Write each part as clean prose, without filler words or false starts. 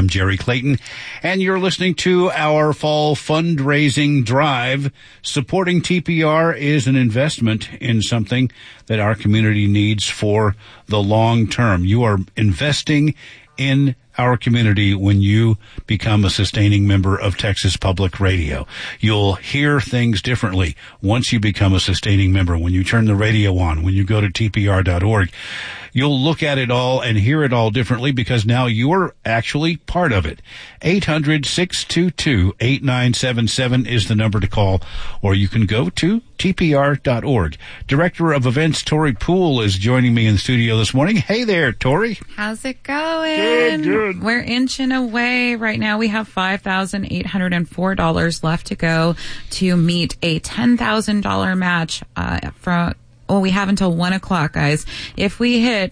I'm Jerry Clayton, and you're listening to our fall fundraising drive. Supporting TPR is an investment in something that our community needs for the long term. You are investing in our community when you become a sustaining member of Texas Public Radio. You'll hear things differently once you become a sustaining member. When you turn the radio on, when you go to tpr.org, you'll look at it all and hear it all differently because now you're actually part of it. 800-622-8977 is the number to call, or you can go to tpr.org. Director of Events Tori Poole is joining me in the studio this morning. Hey there, Tori. How's it going? Good. We're inching away. Right now we have $5,804 left to go to meet a $10,000 match we have until 1 o'clock, guys. If we hit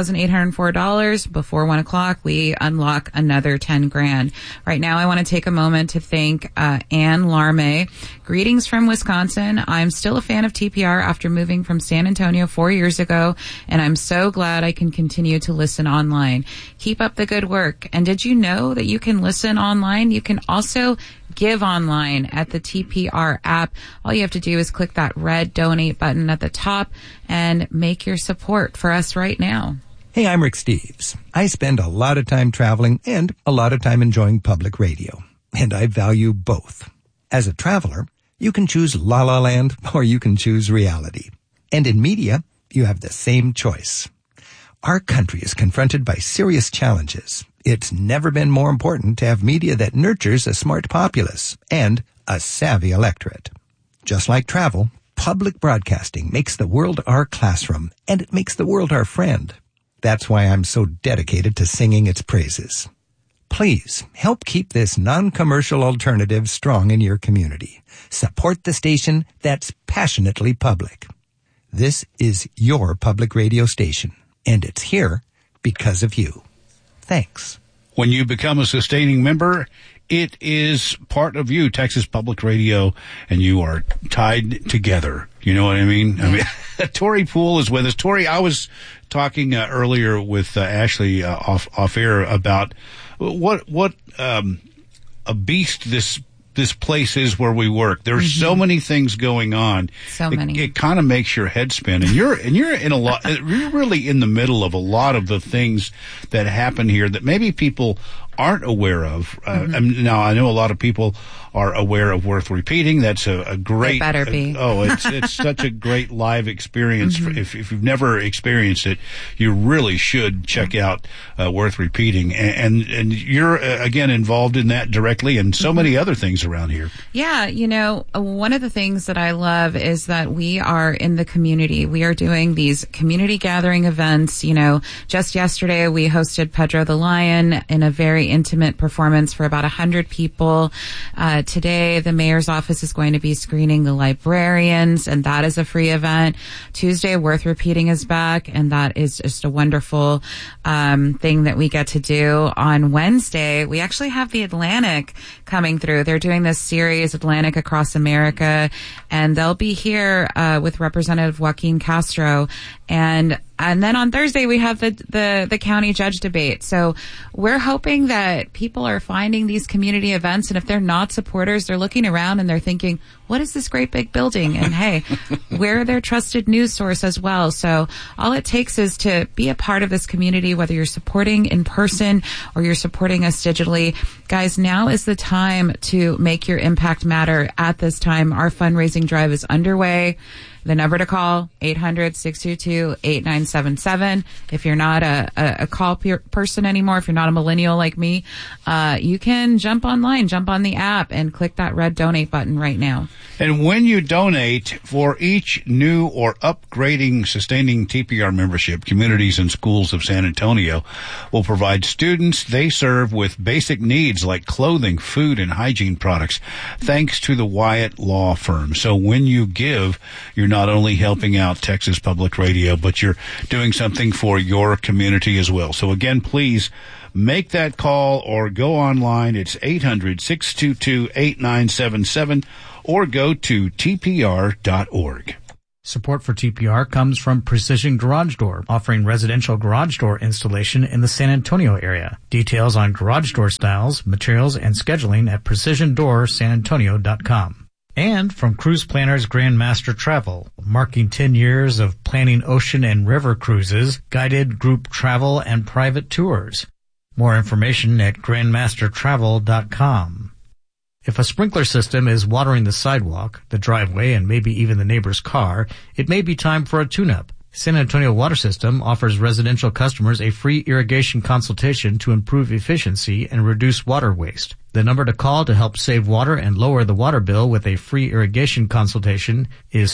$5,804 before 1 o'clock, we unlock another 10 grand. Right now, I want to take a moment to thank Ann Larme. Greetings from Wisconsin. I'm still a fan of TPR after moving from San Antonio 4 years ago, and I'm so glad I can continue to listen online. Keep up the good work. And did you know that you can listen online? You can also give online at the TPR app. All you have to do is click that red donate button at the top and make your support for us right now. Hey, I'm Rick Steves. I spend a lot of time traveling and a lot of time enjoying public radio, and I value both. As a traveler, you can choose La La Land or you can choose reality. And in media, you have the same choice. Our country is confronted by serious challenges. It's never been more important to have media that nurtures a smart populace and a savvy electorate. Just like travel, public broadcasting makes the world our classroom, and it makes the world our friend. That's why I'm so dedicated to singing its praises. Please help keep this non-commercial alternative strong in your community. Support the station that's passionately public. This is your public radio station, and it's here because of you. Thanks. When you become a sustaining member, it is part of you, Texas Public Radio, and you are tied together. You know what I mean? Yeah. I mean, Tori Poole is with us. Tori, I was talking earlier with Ashley off air about what a beast this place is where we work. There's so many things going on. So many. It kind of makes your head spin, and you're in a lot. You're really in the middle of a lot of the things that happen here that maybe people aren't aware of. Now I know a lot of people are aware of Worth Repeating. That's a great. It better be. It's such a great live experience. If you've never experienced it, you really should check out Worth Repeating. And you're again involved in that directly, and so many other things around here. Yeah, you know, one of the things that I love is that we are in the community. We are doing these community gathering events. You know, just yesterday we hosted Pedro the Lion in a very intimate performance for about 100 people. Today, the mayor's office is going to be screening The Librarians, and that is a free event. Tuesday, Worth Repeating is back, and that is just a wonderful thing that we get to do. On Wednesday, we actually have the Atlantic coming through. They're doing this series, Atlantic Across America, and they'll be here with Representative Joaquin Castro. And then on Thursday, we have the county judge debate. So we're hoping that people are finding these community events, and if they're not supporters, they're looking around and they're thinking, what is this great big building? And hey, we're their trusted news source as well. So all it takes is to be a part of this community, whether you're supporting in person or you're supporting us digitally. Guys, now is the time to make your impact matter. At this time, our fundraising drive is underway. The number to call, 800-622-8977. If you're not a call person anymore, if you're not a millennial like me, you can jump online, jump on the app, and click that red donate button right now. And when you donate, for each new or upgrading sustaining TPR membership, communities and schools of San Antonio will provide students they serve with basic needs like clothing, food, and hygiene products, thanks to the Wyatt Law Firm. So when you give, you're not only helping out Texas Public Radio, but you're doing something for your community as well. So again, please make that call or go online. It's 800-622-8977 or go to tpr.org. Support for TPR comes from Precision Garage Door, offering residential garage door installation in the San Antonio area. Details on garage door styles, materials, and scheduling at precisiondoorsanantonio.com. And from Cruise Planners Grandmaster Travel, marking 10 years of planning ocean and river cruises, guided group travel, and private tours. More information at grandmastertravel.com. If a sprinkler system is watering the sidewalk, the driveway, and maybe even the neighbor's car, it may be time for a tune-up. San Antonio Water System offers residential customers a free irrigation consultation to improve efficiency and reduce water waste. The number to call to help save water and lower the water bill with a free irrigation consultation is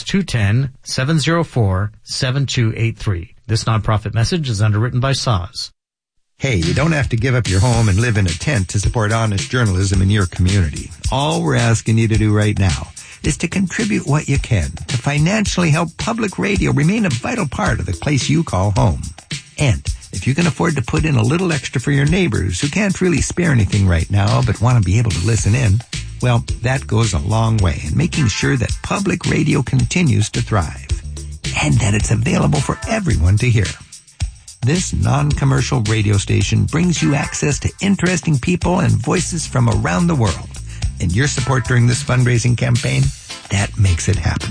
210-704-7283. This nonprofit message is underwritten by SAW. Hey, you don't have to give up your home and live in a tent to support honest journalism in your community. All we're asking you to do right now is to contribute what you can to financially help public radio remain a vital part of the place you call home. And if you can afford to put in a little extra for your neighbors who can't really spare anything right now but want to be able to listen in, well, that goes a long way in making sure that public radio continues to thrive and that it's available for everyone to hear. This non-commercial radio station brings you access to interesting people and voices from around the world. And your support during this fundraising campaign, that makes it happen.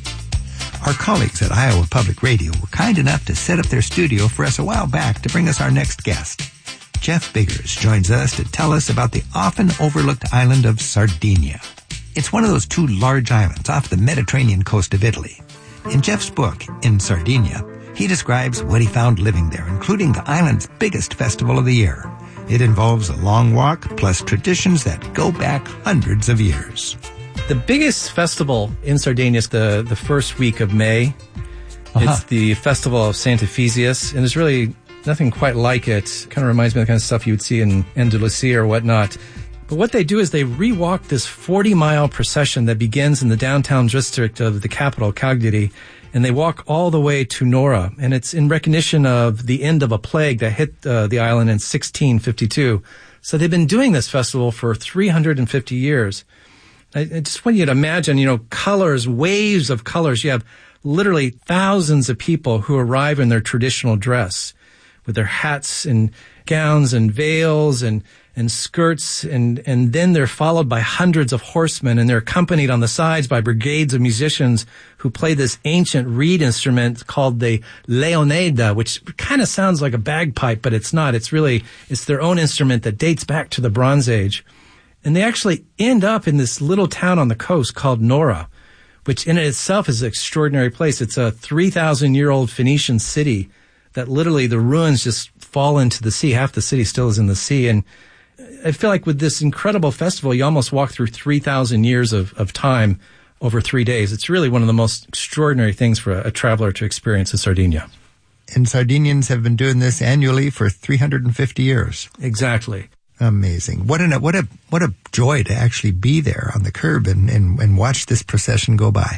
Our colleagues at Iowa Public Radio were kind enough to set up their studio for us a while back to bring us our next guest. Jeff Biggers joins us to tell us about the often overlooked island of Sardinia. It's one of those two large islands off the Mediterranean coast of Italy. In Jeff's book, In Sardinia, he describes what he found living there, including the island's biggest festival of the year. It involves a long walk, plus traditions that go back hundreds of years. The biggest festival in Sardinia is the first week of May. It's the festival of Saint Ephesius, and there's really nothing quite like it. Kind of reminds me of the kind of stuff you would see in Andalusia or whatnot. But what they do is they re-walk this 40-mile procession that begins in the downtown district of the capital, Cagliari, and they walk all the way to Nora. And it's in recognition of the end of a plague that hit the island in 1652. So they've been doing this festival for 350 years. I just want you to imagine, colors, waves of colors. You have literally thousands of people who arrive in their traditional dress with their hats and gowns and veils and skirts, and then they're followed by hundreds of horsemen, and they're accompanied on the sides by brigades of musicians who play this ancient reed instrument called the leoneda, which kind of sounds like a bagpipe, but it's not. It's their own instrument that dates back to the Bronze Age. And they actually end up in this little town on the coast called Nora, which in itself is an extraordinary place. It's a 3,000-year-old Phoenician city that literally the ruins just fall into the sea. Half the city still is in the sea. And I feel like with this incredible festival, you almost walk through 3,000 years of time over 3 days. It's really one of the most extraordinary things for a traveler to experience in Sardinia. And Sardinians have been doing this annually for 350 years. Exactly. Amazing. What a joy to actually be there on the curb and watch this procession go by.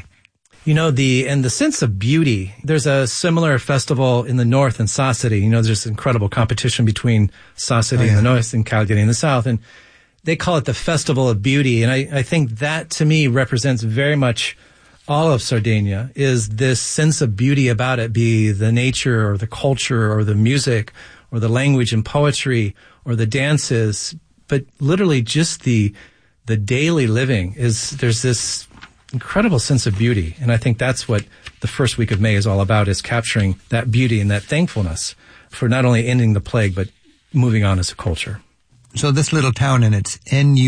The sense of beauty, there's a similar festival in the north in Sassari. There's incredible competition between Sassari in the north and Cagliari in the south. And they call it the Festival of Beauty. And I think that to me represents very much all of Sardinia, is this sense of beauty about it, be the nature or the culture or the music or the language and poetry or the dances, but literally just the daily living there's this incredible sense of beauty. And I think that's what the first week of May is all about, is capturing that beauty and that thankfulness for not only ending the plague, but moving on as a culture. So this little town, and it's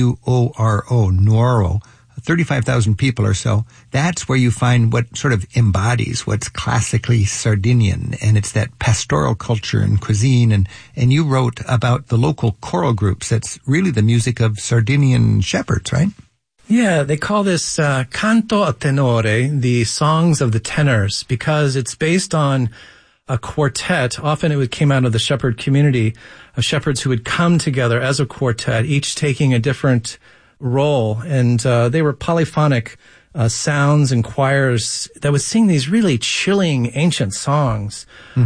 Nuoro, Nuoro, 35,000 people or so, that's where you find what sort of embodies what's classically Sardinian, and it's that pastoral culture and cuisine, and you wrote about the local choral groups. That's really the music of Sardinian shepherds, right? Yeah, they call this canto a tenore, the songs of the tenors, because it's based on a quartet. Often it came out of the shepherd community of shepherds who would come together as a quartet, each taking a different role. And they were polyphonic sounds and choirs that would sing these really chilling ancient songs.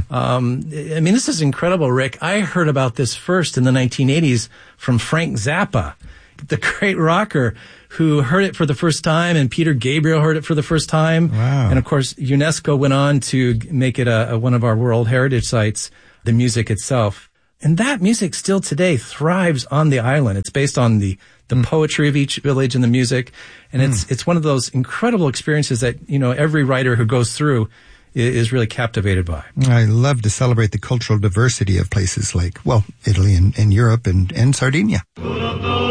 This is incredible, Rick. I heard about this first in the 1980s from Frank Zappa. the great rocker who heard it for the first time, and Peter Gabriel heard it for the first time. Wow. And of course, UNESCO went on to make it one of our World Heritage Sites, the music itself. And that music still today thrives on the island. It's based on the poetry of each village and the music. And it's one of those incredible experiences that, every writer who goes through is really captivated by. I love to celebrate the cultural diversity of places like, Italy and Europe and Sardinia.